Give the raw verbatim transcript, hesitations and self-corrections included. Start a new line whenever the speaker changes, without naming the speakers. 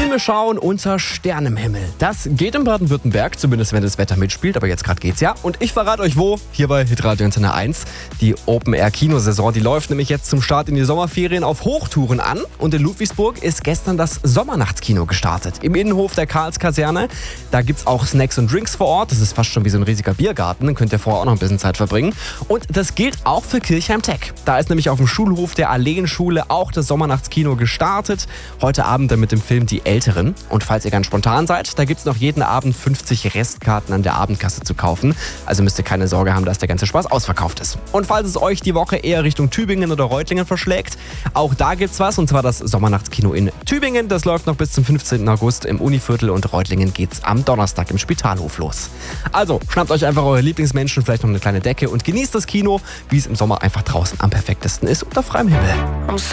Filme schauen unter Sternenhimmel. Das geht in Baden-Württemberg, zumindest wenn das Wetter mitspielt, aber jetzt gerade geht's ja. Und ich verrate euch wo, hier bei Hitradio Antenne eins. Die Open-Air-Kinosaison, die läuft nämlich jetzt zum Start in die Sommerferien auf Hochtouren an. Und in Ludwigsburg ist gestern das Sommernachtskino gestartet. Im Innenhof der Karlskaserne. Da gibt's auch Snacks und Drinks vor Ort. Das ist fast schon wie so ein riesiger Biergarten. Dann könnt ihr vorher auch noch ein bisschen Zeit verbringen. Und das gilt auch für Kirchheim-Tech. Da ist nämlich auf dem Schulhof der Alleenschule auch das Sommernachtskino gestartet. Heute Abend dann mit dem Film Die Älteren. Und falls ihr ganz spontan seid, da gibt's noch jeden Abend fünfzig Restkarten an der Abendkasse zu kaufen. Also müsst ihr keine Sorge haben, dass der ganze Spaß ausverkauft ist. Und falls es euch die Woche eher Richtung Tübingen oder Reutlingen verschlägt, auch da gibt's was. Und zwar das Sommernachtskino in Tübingen. Das läuft noch bis zum fünfzehnten August im Univiertel und Reutlingen geht's am Donnerstag im Spitalhof los. Also schnappt euch einfach eure Lieblingsmenschen, vielleicht noch eine kleine Decke und genießt das Kino, wie es im Sommer einfach draußen am perfektesten ist, unter freiem Himmel.